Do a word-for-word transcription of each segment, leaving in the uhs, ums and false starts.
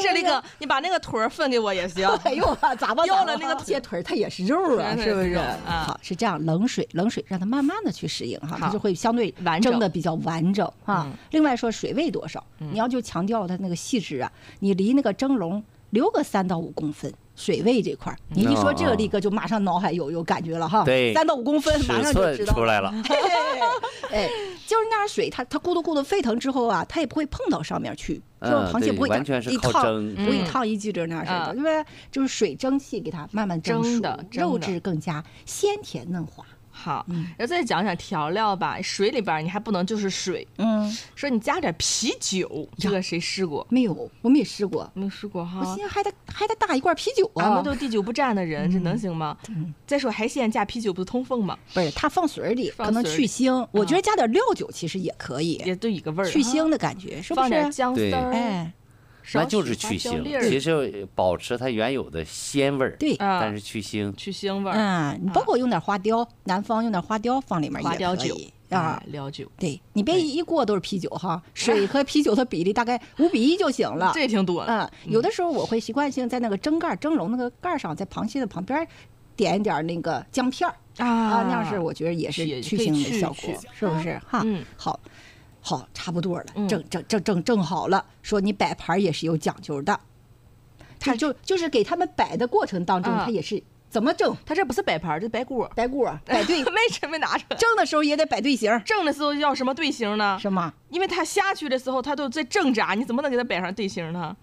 是那个，你把那个腿儿分给我也行。 哎呦，咋吧？ 要了那个铁腿儿它也是肉啊，是不是？好，是这样，冷水冷水让它慢慢的去适应哈，它就会相对蒸的比较完整啊。另外说水位多少，你要就强调它那个细致啊，你离那个蒸笼留个三到五公分。水位这块儿，你一说这个，力哥就马上脑海有有感觉了哈。 对， 三到五公分，马上就知道出来了。 哎，就是那样水，它它咕嘟咕嘟沸腾之后啊，它也不会碰到上面去，这种螃蟹不会完全是靠蒸， 不一烫一记着那样似的，对不对？就是水蒸气给它慢慢蒸熟，肉质更加鲜甜嫩滑。 好，然后再讲讲调料吧。水里边你还不能就是水，嗯，说你加点啤酒，这个谁试过？ 没有，我没试过， 没试过哈。 我寻思还得还得打一罐啤酒啊， 俺们都滴酒不沾的人，这能行吗？再说海鲜加啤酒不是通风吗？ 不是，它放水里可能去腥，我觉得加点料酒其实也可以， 也对一个味儿， 去腥的感觉，是不是？ 放点姜丝儿， 哎。 那就是去腥，其实保持它原有的鲜味儿。 对， 但是去腥， 去腥味儿。 嗯，你包括用点花雕，南方用点花雕放里面也可以。 花雕酒啊， 料酒。 对，你别一锅都是啤酒哈，水和啤酒的比例大概五比一就行了。 这也挺多。 嗯，有的时候我会习惯性在那个蒸盖蒸笼那个盖上，在螃蟹的旁边点一点那个姜片儿啊，那样是我觉得也是去腥的效果，是不是哈？嗯，好。好，差不多了，蒸蒸蒸蒸蒸好了。说你摆盘也是有讲究的，他就就是给他们摆的过程当中，他也是怎么蒸？ 他这不是摆盘，这摆锅， 摆锅摆对， 没真没拿出来。 蒸的时候也得摆队形， 蒸的时候要什么队形呢？ 什么？ 因为他下去的时候，他都在挣扎，你怎么能给他摆上队形呢？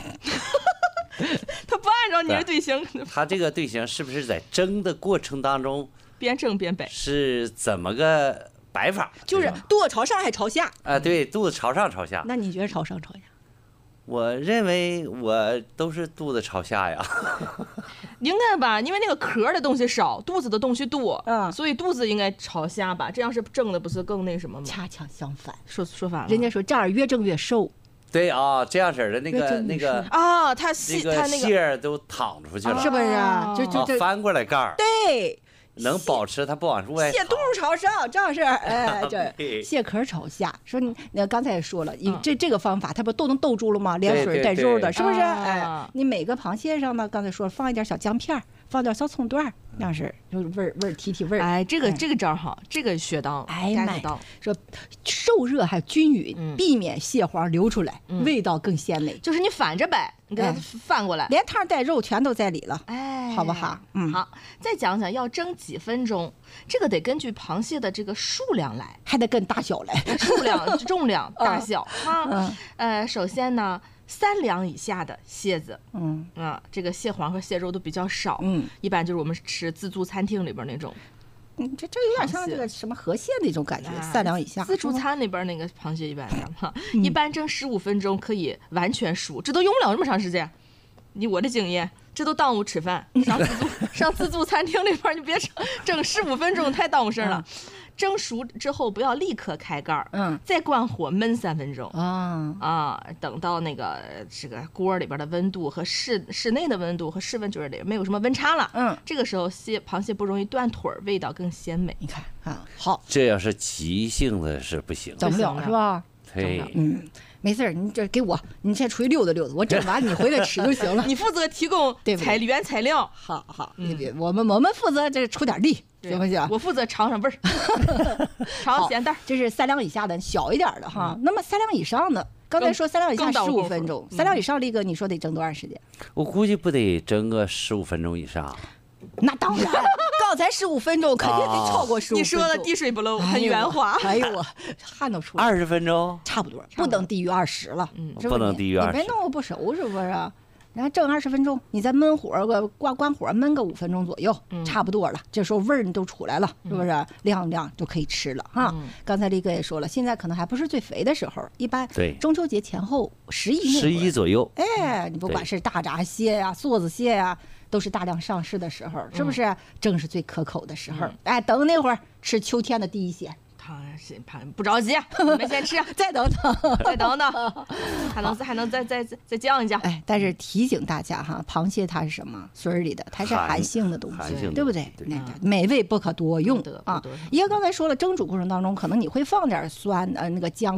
他不按照你的队形， 他这个队形是不是在蒸的过程当中边蒸边摆？ 是怎么个？摆法就是肚子朝上还朝下啊？对，肚子朝上朝下。 那你觉得朝上朝下？ 我认为我都是肚子朝下呀。 应该吧，因为那个壳的东西少，肚子的东西多， 嗯， 所以肚子应该朝下吧？这样是蒸的不是更那什么吗？ 恰恰相反， 说说反了。 人家说这样越蒸越瘦。 对啊，这样式的那个那个啊，它细，它那个馅儿都淌出去了， 是不是啊？就就翻过来盖儿。 对。 能保持它不往外。 蟹肚朝上，这样是哎，这蟹壳朝下。说你，那刚才也说了，这这个方法，它不都能兜住了吗？连水带肉的，是不是？哎，你每个螃蟹上呢，刚才说放一点小姜片，放点小葱段，那样是就是味儿味儿提提味儿。 哎，这个这个招好，这个学到， 哎妈，说受热还均匀，避免蟹黄流出来，味道更鲜美。 就是你反着摆，你给它翻过来， 连汤带肉全都在里了， 哎， 好不好？嗯， 好，再讲讲要蒸几分钟，这个得根据螃蟹的这个数量来， 还得跟大小来， 数量、重量、大小哈。呃，首先呢，三两以下的蟹子，嗯啊，这个蟹黄和蟹肉都比较少，嗯，一般就是我们吃自助餐厅里边那种。 嗯，这这有点像这个什么河蟹那种感觉，三两以下。 自助餐那边那个螃蟹一般这样哈，一般蒸十五分钟可以完全熟，这都用不了那么长时间。以我的经验，这都耽误吃饭。上自助上自助餐厅里边，你别蒸蒸十五分钟，太耽误事了。蒸熟之后不要立刻开盖儿，嗯，再关火焖三分钟啊啊，等到那个这个锅里边的温度和室室内的温度和室温觉里没有什么温差了，嗯，这个时候蟹螃蟹不容易断腿，味道更鲜美。 你看啊，好， 这要是急性的是不行， 整不了是吧？ 对， 嗯。没事儿，你这给我，你先出去溜达溜达，我整完你回来吃就行了。 你负责提供材原材料， 好好，你别我们我们负责这出点力，行不行？ 我负责尝尝味儿，尝咸淡。 这是三两以下的，小一点的哈。那么三两以上的，刚才说三两以下十五分钟，三两以上力哥，你说得蒸多长时间？ 我估计不得蒸个十五分钟以上。 那当然，刚才十五分钟肯定得超过十五分钟。 你说的滴水不漏，很圆滑。 哎呦我汗都出来了。 二十分钟差不多，不能低于二十了。 嗯，不能低于二十。 你别弄不熟是不是？然后蒸二十分钟，你再焖火个关关火焖个五分钟左右，差不多了。这时候味儿你都出来了，是不是？晾晾就可以吃了哈。刚才力哥也说了，现在可能还不是最肥的时候，一般对中秋节前后十一十一左右。 哎，你不管是大闸蟹呀、梭子蟹呀。都是大量上市的时候，是不是？正是最可口的时候。哎，等那会儿吃秋天的第一鲜。 他是不着急，你们先吃， 再等等， 再等等，还能还能再再再再降一降。 哎，但是提醒大家哈，螃蟹它是什么？水里的，它是寒性的东西，对不对？美味不可多用啊。因为刚才说了，蒸煮过程当中，可能你会放点酸呃那个姜。